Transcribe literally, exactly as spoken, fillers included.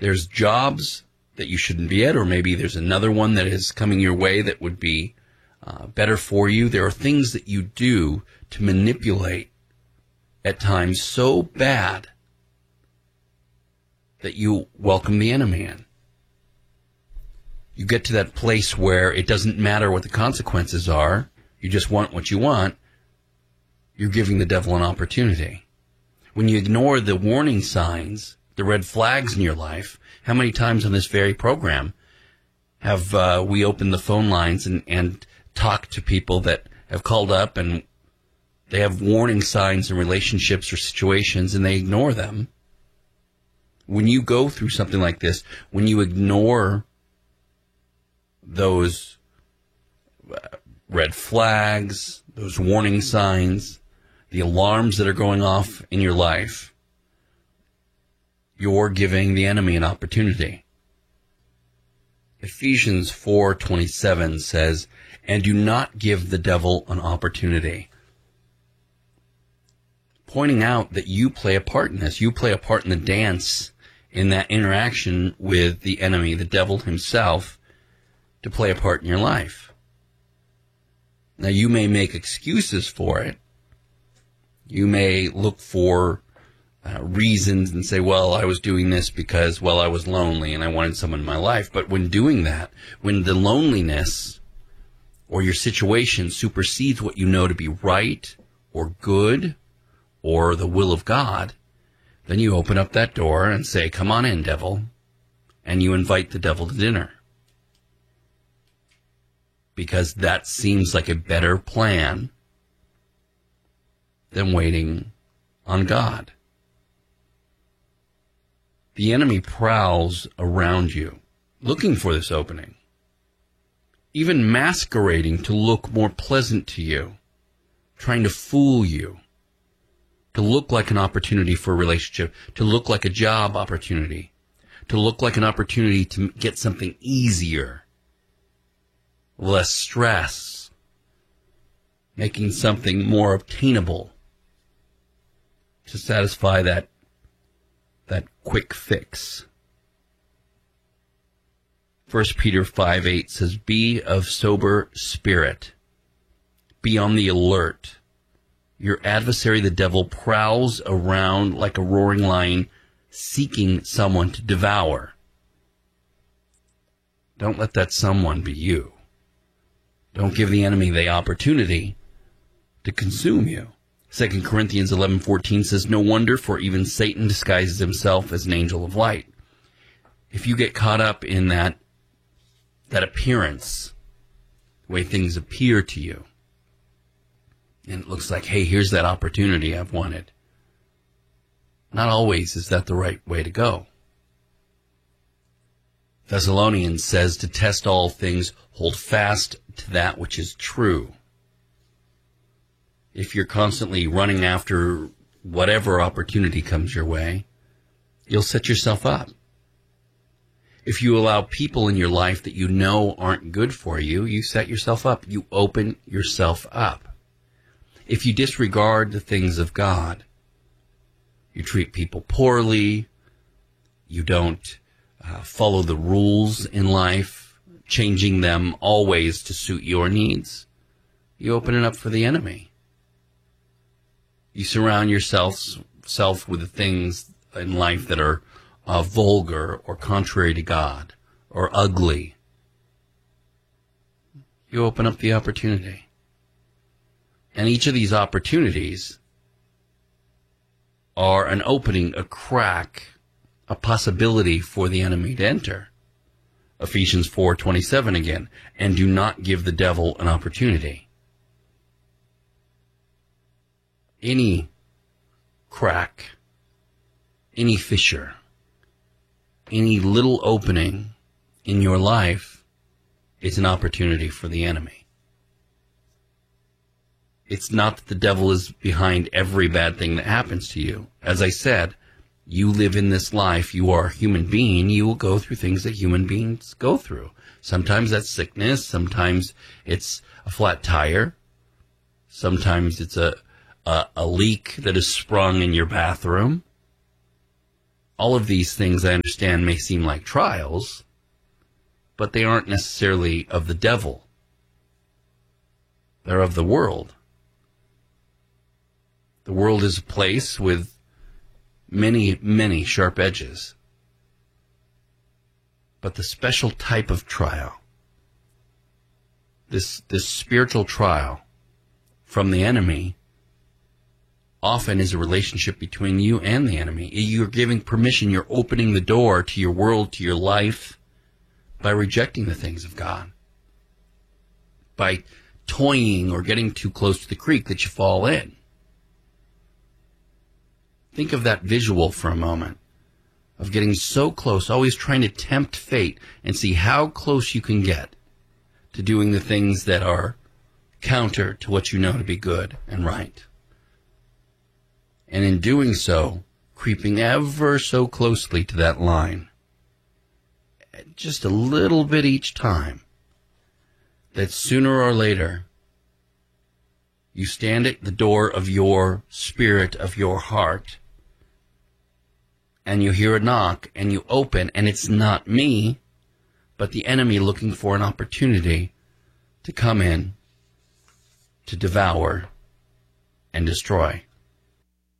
there's jobs that you shouldn't be at, or maybe there's another one that is coming your way that would be uh, better for you. There are things that you do to manipulate at times so bad that you welcome the enemy in. You get to that place where it doesn't matter what the consequences are. You just want what you want. You're giving the devil an opportunity. When you ignore the warning signs, the red flags in your life, how many times on this very program have uh, we opened the phone lines and, and talked to people that have called up and they have warning signs in relationships or situations and they ignore them? When you go through something like this, when you ignore those red flags, those warning signs, the alarms that are going off in your life, you're giving the enemy an opportunity. Ephesians four twenty-seven says, "And do not give the devil an opportunity." Pointing out that you play a part in this. You play a part in the dance, in that interaction with the enemy, the devil himself, to play a part in your life. Now, you may make excuses for it. You may look for uh, reasons and say, well, I was doing this because, well, I was lonely and I wanted someone in my life. But when doing that, when the loneliness or your situation supersedes what you know to be right or good or the will of God, then you open up that door and say, come on in, devil, and you invite the devil to dinner. Because that seems like a better plan than waiting on God. The enemy prowls around you, looking for this opening, even masquerading to look more pleasant to you, trying to fool you, to look like an opportunity for a relationship, to look like a job opportunity, to look like an opportunity to get something easier, less stress, making something more obtainable to satisfy that that quick fix. First Peter five eight says, "Be of sober spirit. Be on the alert. Your adversary, the devil, prowls around like a roaring lion, seeking someone to devour." Don't let that someone be you. Don't give the enemy the opportunity to consume you. Second Corinthians eleven fourteen says, "No wonder, for even Satan disguises himself as an angel of light." If you get caught up in that, that appearance, the way things appear to you, and it looks like, hey, here's that opportunity I've wanted, not always is that the right way to go. Thessalonians says to test all things, hold fast to that which is true. If you're constantly running after whatever opportunity comes your way, you'll set yourself up. If you allow people in your life that you know aren't good for you, you set yourself up. You open yourself up. If you disregard the things of God, you treat people poorly, you don't uh, follow the rules in life, changing them always to suit your needs, you open it up for the enemy. You surround yourself self with the things in life that are uh, vulgar or contrary to God or ugly. You open up the opportunity. And each of these opportunities are an opening, a crack, a possibility for the enemy to enter. Ephesians four twenty-seven again, "And do not give the devil an opportunity." Any crack, any fissure, any little opening in your life is an opportunity for the enemy. It's not that the devil is behind every bad thing that happens to you. As I said, you live in this life. You are a human being. You will go through things that human beings go through. Sometimes that's sickness. Sometimes it's a flat tire. Sometimes it's a, a, a leak that is sprung in your bathroom. All of these things, I understand, may seem like trials, but they aren't necessarily of the devil. They're of the world. The world is a place with many, many sharp edges. But the special type of trial, this, this spiritual trial from the enemy, often is a relationship between you and the enemy. You're giving permission, you're opening the door to your world, to your life, by rejecting the things of God. By toying or getting too close to the creek that you fall in. Think of that visual for a moment, of getting so close, always trying to tempt fate and see how close you can get to doing the things that are counter to what you know to be good and right. And in doing so, creeping ever so closely to that line, just a little bit each time, that sooner or later, you stand at the door of your spirit, of your heart, and you hear a knock, and you open, and it's not me, but the enemy looking for an opportunity to come in, to devour, and destroy.